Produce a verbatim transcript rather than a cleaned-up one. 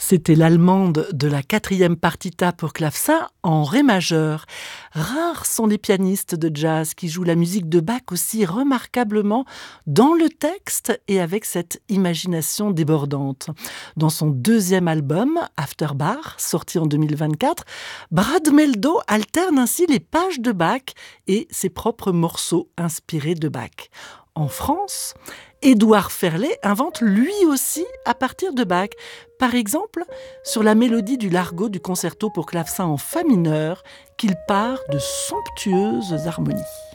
C'était l'allemande de la quatrième partita pour clavecin en ré majeur. Rares sont les pianistes de jazz qui jouent la musique de Bach aussi remarquablement dans le texte et avec cette imagination débordante. Dans son deuxième album, After Bach, sorti en deux mille vingt-quatre, Brad Mehldau alterne ainsi les pages de Bach et ses propres morceaux inspirés de Bach. En France, Édouard Ferlet invente lui aussi à partir de Bach. Par exemple, sur la mélodie du largo du concerto pour clavecin en fa mineur, qu'il part de somptueuses harmonies.